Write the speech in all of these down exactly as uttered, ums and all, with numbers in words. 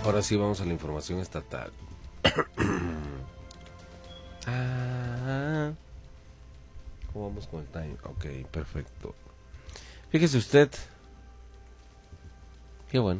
Ahora sí vamos a la información estatal. ah, ¿Cómo vamos con el time? Ok, perfecto. Fíjese usted. Qué bueno.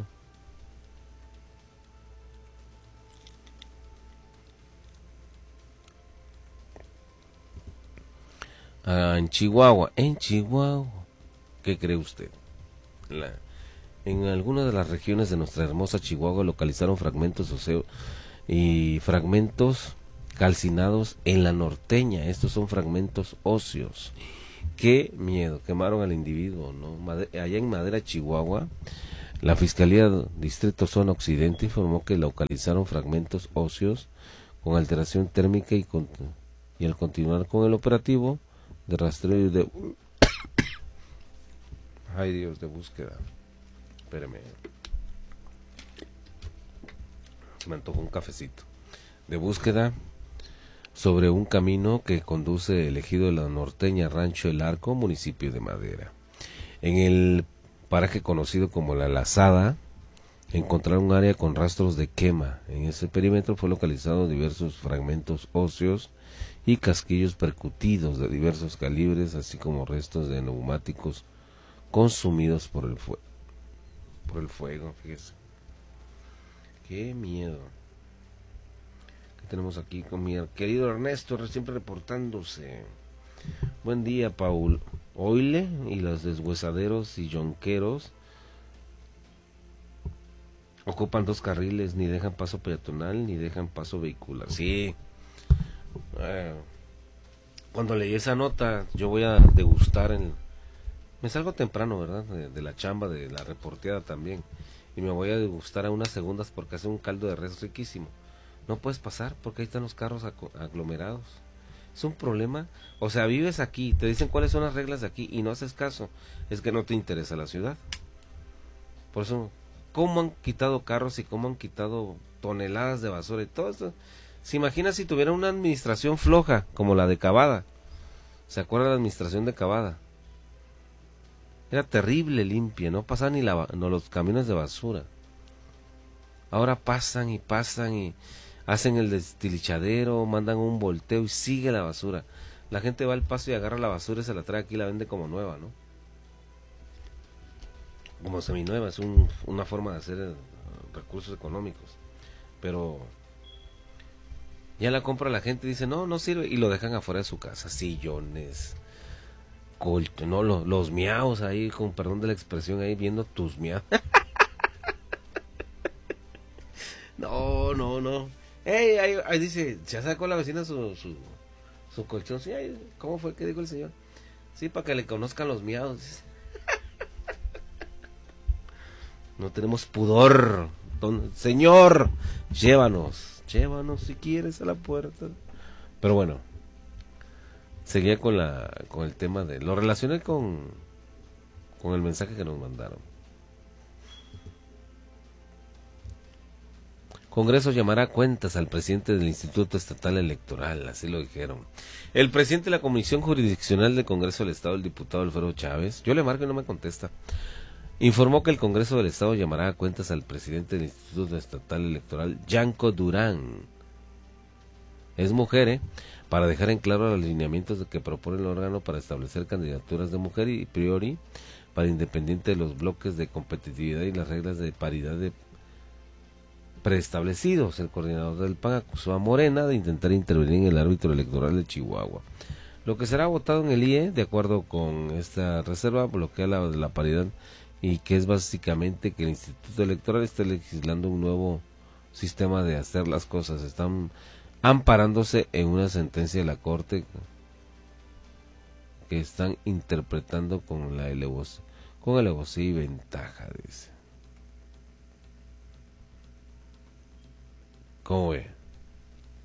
Ah, en Chihuahua, en Chihuahua. ¿Qué cree usted? La, en algunas de las regiones de nuestra hermosa Chihuahua localizaron fragmentos óseos y fragmentos calcinados en la norteña. Estos son fragmentos óseos. Qué miedo, quemaron al individuo, ¿no? Made- allá en Madera, Chihuahua, la Fiscalía Distrito Zona Occidente informó que localizaron fragmentos óseos con alteración térmica y, con, y al continuar con el operativo de rastreo y de... Ay Dios, de búsqueda. Espéreme. Se me antojó un cafecito. De búsqueda sobre un camino que conduce el ejido de la norteña Rancho El Arco, municipio de Madera. En el paraje conocido como La Lazada, encontraron un área con rastros de quema. En ese perímetro fue localizado diversos fragmentos óseos y casquillos percutidos de diversos calibres, así como restos de neumáticos consumidos por el fuego. Por el fuego, fíjese. Qué miedo. ¿Qué tenemos aquí con mi querido Ernesto, siempre reportándose? Buen día, Paul. Oile y los deshuesaderos y yonqueros ocupan dos carriles, ni dejan paso peatonal, ni dejan paso vehicular. Sí. Eh, cuando leí esa nota, yo voy a degustar en... Me salgo temprano, ¿verdad? De, de la chamba, de la reporteada también. Y me voy a degustar a unas segundas porque hace un caldo de res riquísimo. No puedes pasar porque ahí están los carros aglomerados. Es un problema. O sea, vives aquí, te dicen cuáles son las reglas de aquí y no haces caso. Es que no te interesa la ciudad. Por eso, ¿cómo han quitado carros y cómo han quitado toneladas de basura y todo esto? ¿Se imagina si tuviera una administración floja como la de Cavada? ¿Se acuerda de la administración de Cavada? Era terrible limpia, no pasaban ni la, no, los camiones de basura. Ahora pasan y pasan y hacen el destilichadero, mandan un volteo y sigue la basura. La gente va al paso y agarra la basura y se la trae aquí y la vende como nueva, ¿no? Como seminueva, es un, una forma de hacer uh, recursos económicos. Pero ya la compra la gente y dice, no, no sirve, y lo dejan afuera de su casa. Sillones, colto, no, los, los miaos ahí, con perdón de la expresión, ahí viendo tus miaos. No, no, no. Ey, ahí, ahí dice, ya sacó la vecina su, su, su colchón. Sí, ahí, ¿cómo fue que dijo el señor? Sí, para que le conozcan los miados. No tenemos pudor. Don, señor, llévanos, llévanos si quieres a la puerta. Pero bueno, seguía con la, con el tema de, lo relacioné con, con el mensaje que nos mandaron. Congreso llamará a cuentas al presidente del Instituto Estatal Electoral, así lo dijeron. El presidente de la Comisión Jurisdiccional del Congreso del Estado, el diputado Alfredo Chávez, yo le marco y no me contesta, informó que el Congreso del Estado llamará a cuentas al presidente del Instituto Estatal Electoral, Yanko Durán. Es mujer, ¿eh? Para dejar en claro los lineamientos que propone el órgano para establecer candidaturas de mujer y priori para independiente de los bloques de competitividad y las reglas de paridad de preestablecidos. El coordinador del P A N acusó a Morena de intentar intervenir en el árbitro electoral de Chihuahua. Lo que será votado en el I E, de acuerdo con esta reserva, bloquea la, la paridad y que es básicamente que el Instituto Electoral está legislando un nuevo sistema de hacer las cosas. Están amparándose en una sentencia de la Corte que están interpretando con la alevosía, con alevosía y ventaja, dice. ¿Cómo ve?